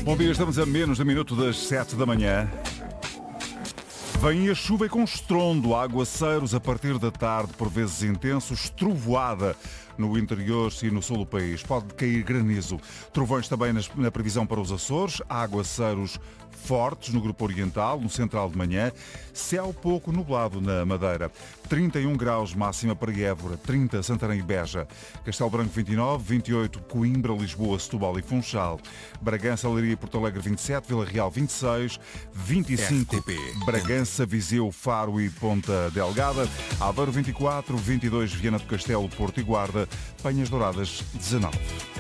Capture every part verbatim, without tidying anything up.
Bom dia, estamos a menos de um minuto das sete da manhã. Vem a chuva e com estrondo, aguaceiros a partir da tarde, por vezes intensos, trovoada no interior e no sul do país. Pode cair granizo. Trovões também na previsão para os Açores, aguaceiros fortes no grupo oriental, no central de manhã, céu pouco nublado na Madeira. trinta e um graus máxima para Évora, trinta Santarém e Beja, Castelo Branco vinte e nove, vinte e oito Coimbra, Lisboa, Setúbal e Funchal, Bragança, Leiria e Porto Alegre vinte e sete, Vila Real vinte e seis, vinte e cinco R T P. Bragança, Viseu, Faro e Ponta Delgada, Aveiro vinte e quatro, vinte e dois Viana do Castelo, Porto e Guarda, Penhas Douradas dezanove.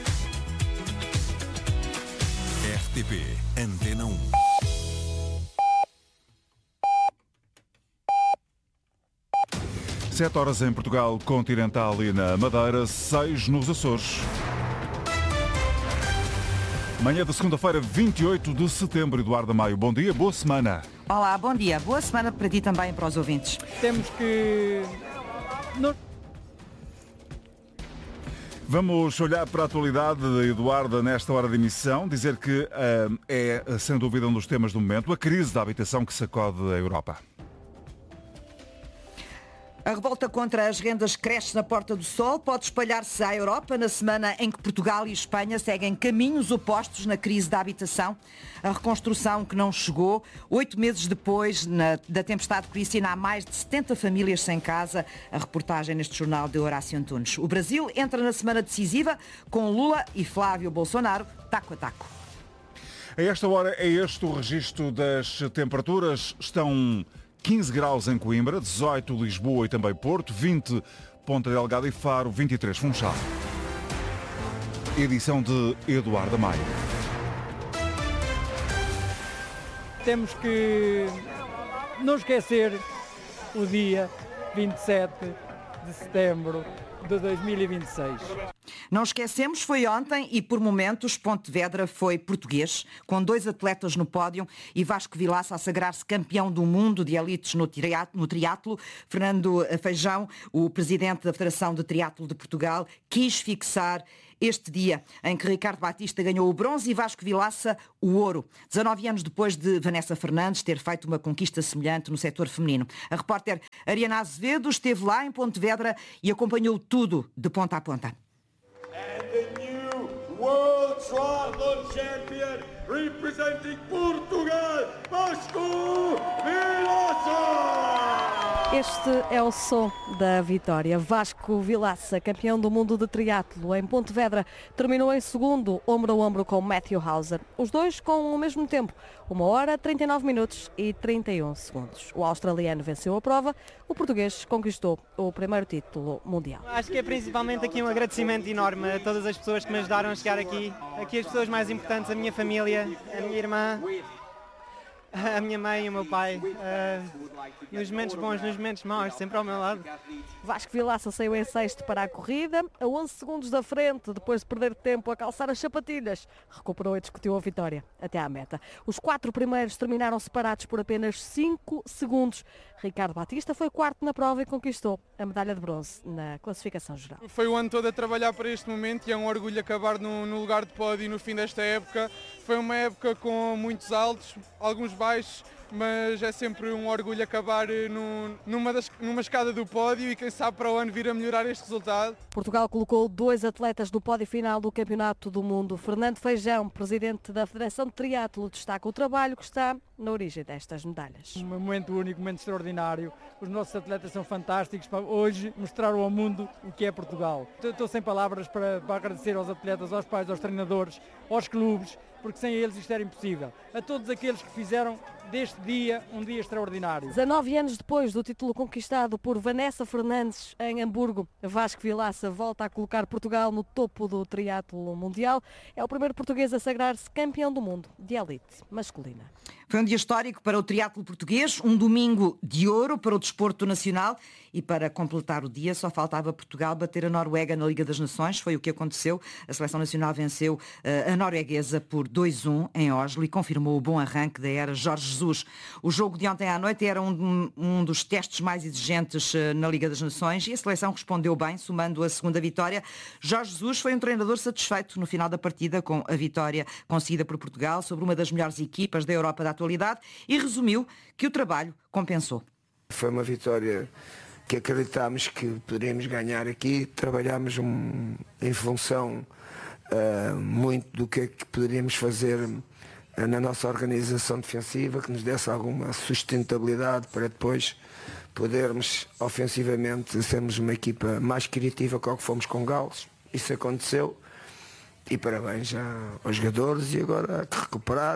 R T P Antena um. sete horas em Portugal continental e na Madeira, seis nos Açores. Manhã de segunda-feira, vinte e oito de setembro, Eduardo Maio. Bom dia, boa semana. Olá, bom dia. Boa semana para ti também e para os ouvintes. Temos que... Não... Vamos olhar para a atualidade de Eduardo nesta hora de emissão, dizer que uh, é, sem dúvida, um dos temas do momento, a crise da habitação que sacode a Europa. A revolta contra as rendas cresce na Porta do Sol, pode espalhar-se à Europa na semana em que Portugal e Espanha seguem caminhos opostos na crise da habitação. A reconstrução que não chegou, oito meses depois na, da tempestade Cristina, há mais de setenta famílias sem casa. A reportagem neste jornal de Horácio Antunes. O Brasil entra na semana decisiva com Lula e Flávio Bolsonaro, taco a taco. A esta hora é este o registro das temperaturas. Estão quinze graus em Coimbra, dezoito Lisboa e também Porto, vinte Ponta Delgada e Faro, vinte e três Funchal. Edição de Eduardo Maio. Temos que não esquecer o dia vinte e sete de setembro de dois mil e vinte e seis. Não esquecemos, foi ontem e por momentos Pontevedra foi português, com dois atletas no pódio e Vasco Vilaça a sagrar-se campeão do mundo de elites no triatlo. Fernando Feijão, o presidente da Federação de Triatlo de Portugal, quis fixar este dia em que Ricardo Batista ganhou o bronze e Vasco Vilaça o ouro, dezanove anos depois de Vanessa Fernandes ter feito uma conquista semelhante no setor feminino. A repórter Ariana Azevedo esteve lá em Pontevedra e acompanhou tudo de ponta a ponta. And the new World Triathlon Champion representing Portugal, Vasco Vilaça! Este é o som da vitória. Vasco Vilaça, campeão do mundo de triatlo em Pontevedra, terminou em segundo, ombro a ombro com Matthew Hauser. Os dois com o mesmo tempo, uma hora, trinta e nove minutos e trinta e um segundos. O australiano venceu a prova, o português conquistou o primeiro título mundial. Acho que é principalmente aqui um agradecimento enorme a todas as pessoas que me ajudaram a chegar aqui. Aqui as pessoas mais importantes, a minha família, a minha irmã, a minha mãe e o meu pai, uh, nos momentos bons, nos momentos maus, sempre ao meu lado. Vasco Vilaça saiu em sexto para a corrida, a onze segundos da frente, depois de perder tempo a calçar as sapatilhas. Recuperou e discutiu a vitória até à meta. Os quatro primeiros terminaram separados por apenas cinco segundos. Ricardo Batista foi quarto na prova e conquistou a medalha de bronze na classificação geral. Foi o ano todo a trabalhar para este momento e é um orgulho acabar no, no lugar de pódio no fim desta época. Foi uma época com muitos altos, alguns baixos, mas é sempre um orgulho acabar no, numa, das, numa escada do pódio e quem sabe para o ano vir a melhorar este resultado. Portugal colocou dois atletas no pódio final do Campeonato do Mundo. Fernando Feijão, presidente da Federação de Triatlo, destaca o trabalho que está na origem destas medalhas. Um momento único, um momento extraordinário. Os nossos atletas são fantásticos para hoje mostraram ao mundo o que é Portugal. Estou sem palavras para, para agradecer aos atletas, aos pais, aos treinadores, aos clubes, porque sem eles isto era impossível. A todos aqueles que fizeram deste dia um dia extraordinário. dezanove anos depois do título conquistado por Vanessa Fernandes em Hamburgo, Vasco Vilaça volta a colocar Portugal no topo do triatlo mundial. É o primeiro português a sagrar-se campeão do mundo de elite masculina. Foi um dia dia histórico para o triatlo português, um domingo de ouro para o desporto nacional e para completar o dia só faltava Portugal bater a Noruega na Liga das Nações. Foi o que aconteceu. A seleção nacional venceu uh, a norueguesa por dois a um em Oslo e confirmou o bom arranque da era Jorge Jesus. O jogo de ontem à noite era um, um dos testes mais exigentes uh, na Liga das Nações e a seleção respondeu bem, somando a segunda vitória. Jorge Jesus foi um treinador satisfeito no final da partida com a vitória conseguida por Portugal sobre uma das melhores equipas da Europa da atualidade e resumiu que o trabalho compensou. Foi uma vitória que acreditámos que poderíamos ganhar aqui, trabalhámos um, em função uh, muito do que é que poderíamos fazer uh, na nossa organização defensiva, que nos desse alguma sustentabilidade para depois podermos ofensivamente sermos uma equipa mais criativa que o que fomos com Gales. Isso aconteceu e parabéns já aos jogadores e agora há que recuperar,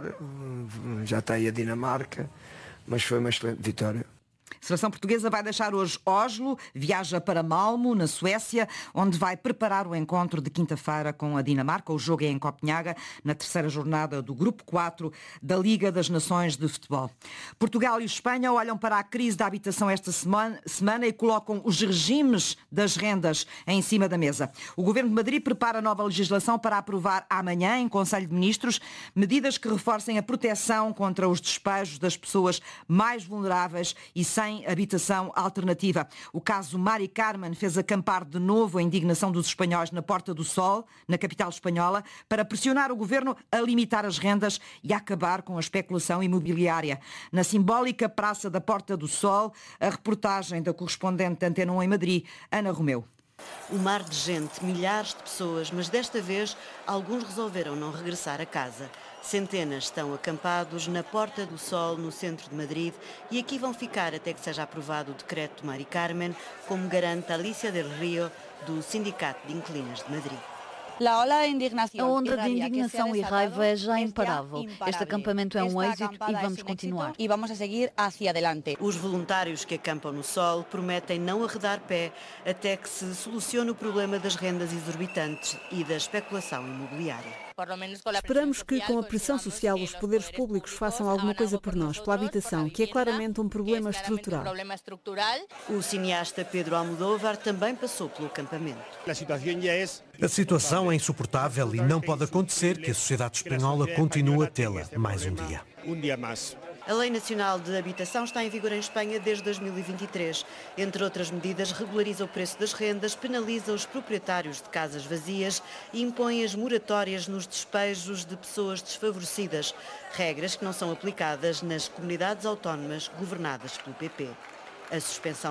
já está aí a Dinamarca, mas foi uma excelente vitória. A seleção portuguesa vai deixar hoje Oslo, viaja para Malmo, na Suécia, onde vai preparar o encontro de quinta-feira com a Dinamarca. O jogo é em Copenhaga, na terceira jornada do Grupo quatro da Liga das Nações de Futebol. Portugal e Espanha olham para a crise da habitação esta semana, semana e colocam os regimes das rendas em cima da mesa. O Governo de Madrid prepara nova legislação para aprovar amanhã, em Conselho de Ministros, medidas que reforcem a proteção contra os despejos das pessoas mais vulneráveis e sem habitação alternativa. O caso Mari Carmen fez acampar de novo a indignação dos espanhóis na Porta do Sol, na capital espanhola, para pressionar o governo a limitar as rendas e a acabar com a especulação imobiliária. Na simbólica Praça da Porta do Sol, a reportagem da correspondente da Antena um em Madrid, Ana Romeu. O mar de gente, milhares de pessoas, mas desta vez alguns resolveram não regressar a casa. Centenas estão acampados na Porta do Sol, no centro de Madrid, e aqui vão ficar até que seja aprovado o decreto Mari Carmen, como garante Alicia del Rio, do Sindicato de Inquilinos de Madrid. A onda de indignação e raiva é já imparável. Este acampamento é um êxito e vamos continuar. Os voluntários que acampam no sol prometem não arredar pé até que se solucione o problema das rendas exorbitantes e da especulação imobiliária. Esperamos que, com a pressão social, os poderes públicos façam alguma coisa por nós, pela habitação, que é claramente um problema estrutural. O cineasta Pedro Almodóvar também passou pelo acampamento. A situação é insuportável e não pode acontecer que a sociedade espanhola continue a tê-la mais um dia. A Lei Nacional de Habitação está em vigor em Espanha desde dois mil e vinte e três. Entre outras medidas, regulariza o preço das rendas, penaliza os proprietários de casas vazias e impõe as moratórias nos despejos de pessoas desfavorecidas, regras que não são aplicadas nas comunidades autónomas governadas pelo P P. A suspensão